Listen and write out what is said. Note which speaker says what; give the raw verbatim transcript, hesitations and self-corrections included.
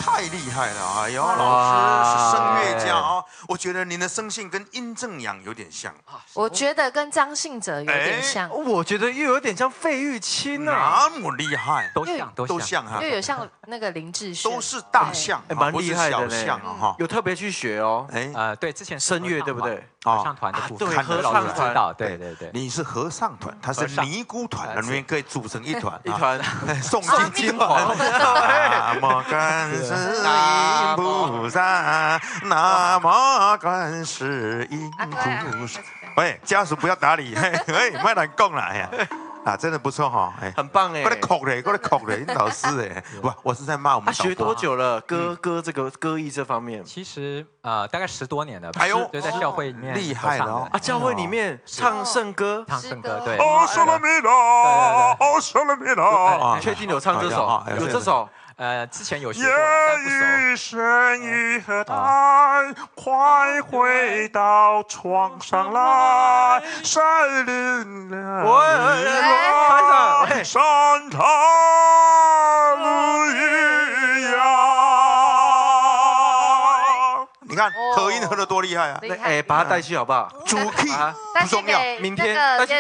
Speaker 1: 太厉害了！哎呦，老师是声乐家啊，我觉得您的声线跟殷正阳有点像。
Speaker 2: 我觉得跟张信哲有点像，
Speaker 3: 我觉得又有点像费玉清啊，
Speaker 1: 那么厉害，
Speaker 4: 都像
Speaker 1: 都像哈，
Speaker 2: 又有像那个林志炫，
Speaker 1: 都是大象，
Speaker 3: 蛮厉害的
Speaker 1: 呢，哈，
Speaker 3: 有特别去学哦。
Speaker 4: 哎，呃，对，之前
Speaker 3: 声乐对不对？
Speaker 4: 合唱团的部分，
Speaker 3: 对，合唱团，
Speaker 4: 对对对，
Speaker 1: 你是合唱团，他是尼姑团，那边可以组成一团，
Speaker 3: 一团
Speaker 1: 诵经经团。南无观世音菩萨，南无观世音菩萨。喂，家属不要打理，喂，卖难讲啦呀。啊，真的不错哈，哎，
Speaker 3: 很棒哎，
Speaker 1: 过来哭嘞，过来哭嘞，老师哎，不，我是在骂我们。
Speaker 3: 他学多久了？歌歌这个歌艺这方面，
Speaker 4: 其实呃大概十多年了，
Speaker 1: 哎呦，
Speaker 4: 就在教会里面
Speaker 1: 厉害了哦。
Speaker 3: 啊，教会里面唱圣歌，
Speaker 4: 唱圣歌，对。
Speaker 1: 哦，沙拉米拉，哦，沙拉米拉，
Speaker 3: 确定有唱这首？有这首？
Speaker 4: 呃，之前有学过，但不熟。
Speaker 1: 夜雨深雨何待，快回到床上来，山林凉，
Speaker 3: 喂，
Speaker 1: 山茶绿雨呀。你看合音合得多厉害啊！
Speaker 2: 厉害，
Speaker 3: 哎，把它带去好不好？
Speaker 1: 主 key
Speaker 2: 不
Speaker 1: 重要，
Speaker 3: 明天
Speaker 2: 带去